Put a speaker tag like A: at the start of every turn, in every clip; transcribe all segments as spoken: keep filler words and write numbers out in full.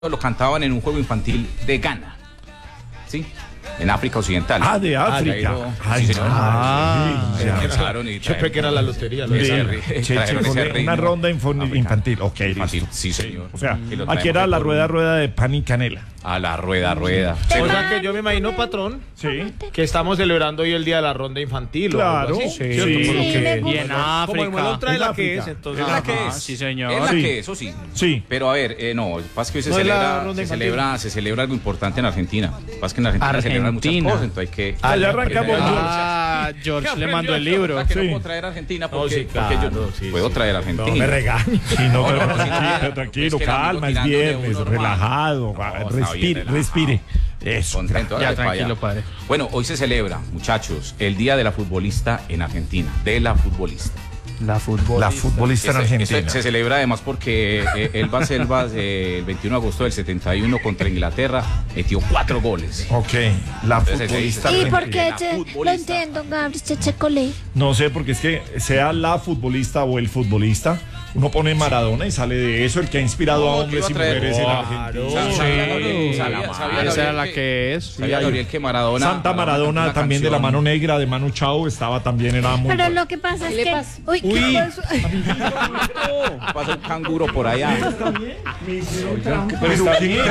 A: lo cantaban en un juego infantil de Ghana, ¿sí? En África Occidental.
B: Ah, de África.
A: Ah, sí, señor.
B: Ah,
A: se lanzaron y
C: Yo creo que era la lotería.
B: de-
A: ese
B: de-
A: ri-
B: che-
A: trajeron
B: che-
A: ese
B: una
A: ritmo
B: ronda info-
A: africano.
B: infantil. Ok,
A: Infantil,
B: listo.
A: sí, señor.
B: O sea,
A: Y lo
B: aquí
A: traemos
B: era la
A: por-
B: rueda, rueda de pan y canela.
A: A la rueda, rueda.
C: O sea que yo me imagino, patrón,
B: Sí.
C: que estamos celebrando hoy el día de la ronda infantil.
B: Claro.
C: O algo así,
B: Sí.
C: ¿cierto?
B: Sí,
C: Por lo
B: me
C: que-
B: gusta.
D: Y en
C: Como el muelo
D: África.
C: trae
B: En
C: la
B: África.
C: que es, entonces.
A: Es la que
D: Ajá,
A: es.
D: sí, señor.
A: Es la
B: Sí.
A: que es, eso sí.
B: Sí.
A: Pero a ver, eh, no, pasa que hoy se
C: No es la
A: celebra,
C: ronda
A: se
C: infantil.
A: celebra, se celebra algo importante en Argentina. Pasa que en Argentina, se celebran muchas
D: Argentina.
A: cosas, entonces hay que.
B: Ah, ya arrancamos.
D: Ah, George le mandó el libro.
A: Que no
B: Sí.
A: puedo traer a Argentina
C: No,
A: porque,
C: sí,
A: porque yo
C: claro, sí,
A: puedo
C: sí.
A: traer a Argentina.
C: No me regañes.
B: Sí, no, pero
A: no, no,
B: tranquilo,
A: sí,
B: pero tranquilo,
A: es que el amigo
B: calma, es
A: tirándole a
B: viernes,
A: uno, hermano.
B: relajado,
A: No, está
B: respire,
A: bien relajado.
B: respire. Eso.
A: Contento,
D: Ya,
A: hágale para
D: tranquilo,
A: allá.
D: padre.
A: Bueno, hoy se celebra, muchachos, el Día de la Futbolista en Argentina. De la futbolista.
D: La fútbol.
B: La futbolista en
A: Ese- ese-
B: Argentina.
A: se celebra además porque eh, el Bas Elvas eh, el veintiuno de agosto del setenta y uno contra Inglaterra metió cuatro goles.
B: Ok, la
A: Entonces,
B: futbolista
A: se dice-
E: ¿Y por
B: argentina.
E: qué
A: La
E: te, lo
A: futbolista.
E: entiendo, Gabriel Chechecolé?
B: No sé, porque es que sea la futbolista o el futbolista, uno pone Maradona y sale de eso, el que ha inspirado a
A: No,
B: hombres y
A: que iba a traer-
B: mujeres en
C: Claro.
B: Argentina.
A: Sa- sabía Gabriel- sabía- sabía
D: Esa era
A: Gabriel
D: la
A: que-
D: que es.
A: sabía Gabriel que Maradona.
B: Santa Maradona
A: una
B: también de la
A: canción-
B: mano negra de Manu Chao estaba también, era muy
E: Pero
B: bueno.
E: lo que pasa es
F: le
E: que...
F: pasa?
E: Uy, ¿qué
B: Uy.
E: pasó?
A: Pasa un canguro por allá.
B: Pero está bien.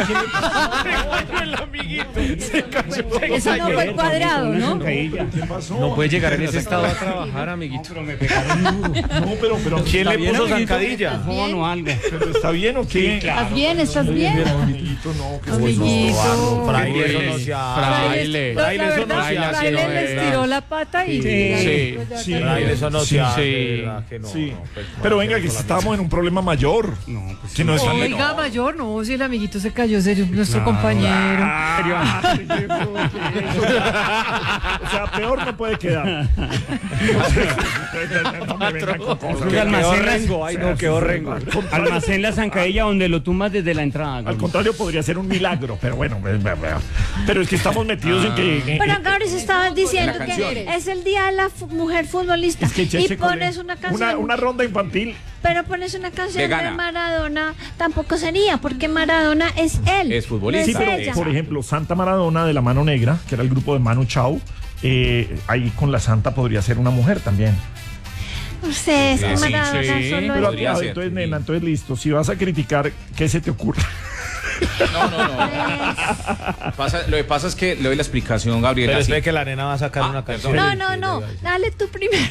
F: Eso no fue cuadrado, ¿no?
B: ¿Qué pasó?
G: No puede llegar en ese estado a trabajar, amiguito.
B: No, pero, pero
C: ¿Quién le
G: bien,
C: puso
G: amiguito?
C: zancadilla?
G: o algo.
B: ¿Pero está bien o qué?
F: ¿Estás bien? ¿Estás bien?
B: Amiguito, no, que
F: Amiguito.
C: Fraile, eso no
D: Uy,
C: se hace.
D: Fraile.
F: La
C: Fraile, eso no
F: verdad,
C: se hace,
F: Fraile
D: no
F: les
D: es.
F: tiró la pata y...
D: Sí.
B: Sí.
C: Fraile, eso no
B: Sí,
C: se hace.
D: sí.
C: de verdad que no,
B: Sí,
C: no, pues,
B: pero
C: no,
B: venga,
C: no,
B: que
C: no, no,
B: estamos en un problema mayor.
G: No, pues
B: Que no es
F: Oiga, mayor, no, si el amiguito se cayó, serio, nuestro compañero.
B: Ay, qué feo que eso. O sea, peor no puede quedar. O sea, no me vengan con cosas.
G: que almacén la-
C: rengo, ay no, quedó rengo.
B: Al contrario,
G: almacén la zancadilla donde lo tumbas desde la entrada.
B: al
G: Gabriel.
B: contrario, podría ser un milagro, pero bueno, ve- ve- ve. Pero es que estamos metidos en que. en-
E: Pero
B: en-
E: Gabriel estabas diciendo
A: La
E: que
A: canción.
E: es el día de la fu- mujer futbolista
B: es que
E: y
B: Cheche Colé-
E: pones una canción,
B: Una, una ronda infantil.
E: pero pones una canción
A: De
E: de,
A: Ghana.
E: Maradona, tampoco sería, porque Maradona es él.
A: Es futbolista.
B: Sí,
E: no
B: pero
E: es ella.
B: por ejemplo, Santa Maradona de la Mano Negra, que era el grupo de Manu Chao, eh, ahí con la Santa podría ser una mujer también.
E: Ustedes,
A: Sí, sí,
E: Maradona
D: sí.
E: solo
B: Pero
E: es...
A: Podría
B: ah,
A: ser,
B: entonces,
A: sí.
B: nena, entonces listo. Si vas a criticar, ¿qué se te ocurre?
A: No, no, no. Pasa- lo que pasa es que le doy la explicación, Gabriel.
C: Pero
A: así.
C: es que la nena va a sacar
A: Ah,
C: una canción.
A: perdón.
E: No, no, no, dale tú primero.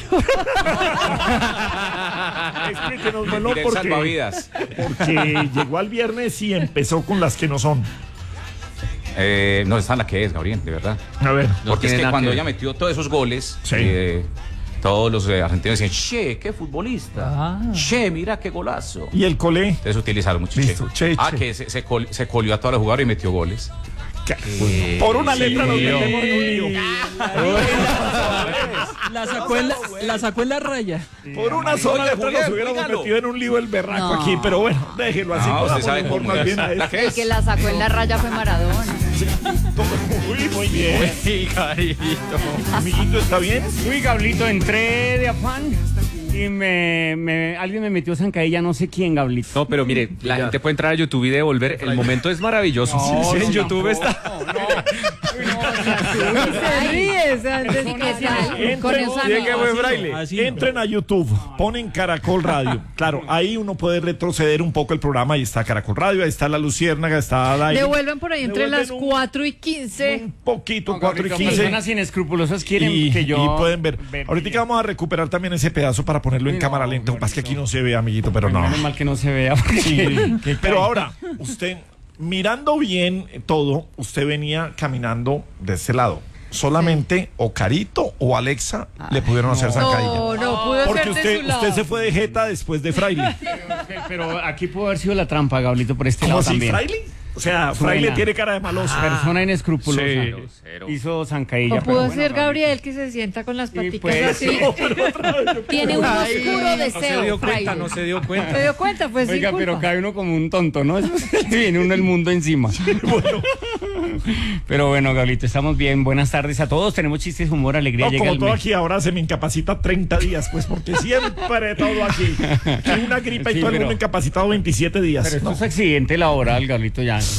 B: Explíquenos, bueno,
A: Tiré el
B: porque,
A: salvavidas.
B: porque llegó al viernes y empezó con las que no son.
A: Eh, no, está la que es, Gabriel, de verdad.
B: A ver.
A: Porque es
G: tiene
A: que
G: nada
A: cuando
G: que
A: ella
G: ver.
A: metió todos esos goles,
B: Sí.
A: eh, todos los eh, argentinos decían, che, qué futbolista.
G: Ah.
A: Che, mira qué golazo.
B: Y el colé.
A: Entonces utilizaron mucho
B: Listo,
A: che.
B: che,
A: Ah,
B: che.
A: que se, se, col- se colió a todos los jugadores y metió goles.
B: Por una
D: Sí,
B: letra nos
D: lío.
B: metemos en un lío.
G: La sacó en la, la sacó en la raya.
B: Por una sola
A: Oiga,
B: letra
A: Julián,
B: nos hubiéramos
A: dígalo.
B: metido en un lío el berraco
F: No.
B: aquí, pero bueno, déjelo así.
A: Ah, usted
B: podamos
A: sabe
B: mejor
A: cómo
B: más
A: es.
B: bien a
A: La
B: esto.
A: que
F: El
A: es.
F: que la sacó en la raya fue Maradona.
B: Uy, muy bien.
D: Sí, Gabrielito.
B: Amiguito, ¿está bien?
G: Uy, Gablito, entré de afán y me, me- alguien me metió zancadilla, no sé quién, Gablito.
H: No, pero mire, la gente puede entrar a YouTube y devolver. El momento es maravilloso.
G: No,
H: Sí, en
G: no,
H: YouTube
G: tampoco.
H: está.
F: Y se ríe, o sea, entonces, ¿qué tal? Con esa
C: Tiene que
F: no.
C: buen fraile.
G: Así.
B: Entren a YouTube, ponen Caracol Radio. Claro, ahí uno puede retroceder un poco el programa. Ahí está Caracol Radio, ahí está La Luciérnaga, está al aire.
F: Devuelven por ahí entre
B: Devuelven
F: las
B: un-
F: cuatro y quince.
B: Un poquito,
G: No,
B: cuatro y
G: Gablito,
B: quince.
G: personas inescrupulosas quieren
B: Y,
G: que yo...
B: y pueden ver. Ahorita vamos a recuperar también ese pedazo para ponerlo en
G: No,
B: cámara lenta. Lo que pasa es que aquí no se ve, amiguito, pero no.
G: Menos mal que no se vea. porque-
B: Sí,
G: que
B: pero
G: cae.
B: ahora, usted, mirando bien todo, usted venía caminando de ese lado. Solamente o Carito o Alexa le pudieron hacer zancadilla.
F: No, no, pudo
B: Porque
F: ser de
B: usted,
F: su lado.
B: usted se fue de jeta después de Fraile.
G: Pero aquí pudo haber sido la trampa, Gablito, por este
B: ¿Cómo
G: lado
B: así,
G: también.
B: Fraile? O sea, Fraile
G: Suena.
B: tiene cara de maloso.
G: Persona inescrupulosa.
D: Sí.
G: Hizo zancadilla.
F: O
G: pero
F: pudo
G: bueno,
F: ser Gabriel que se sienta con las paticas
G: pues,
F: así. Tiene un
D: Ay,
F: oscuro
H: No se
F: deseo,
H: dio cuenta,
F: Fraile.
H: no se dio
F: ¿Se
H: cuenta.
F: dio cuenta? Pues
G: Oiga,
F: sin
G: pero
F: culpa.
G: cae uno como un tonto, ¿no? Eso se le viene uno el mundo encima.
B: Bueno,
G: Pero bueno, Gablito, estamos bien. Buenas tardes a todos. Tenemos chistes, humor, alegría.
B: No,
G: llega
B: como
G: el
B: todo
G: mes.
B: aquí ahora se me incapacita treinta días, pues porque siempre todo aquí. Aquí una gripa y
G: Sí,
B: todo el
G: pero-
B: mundo incapacitado veintisiete días.
G: Pero esto
B: No.
G: es accidente laboral, Gablito, ya.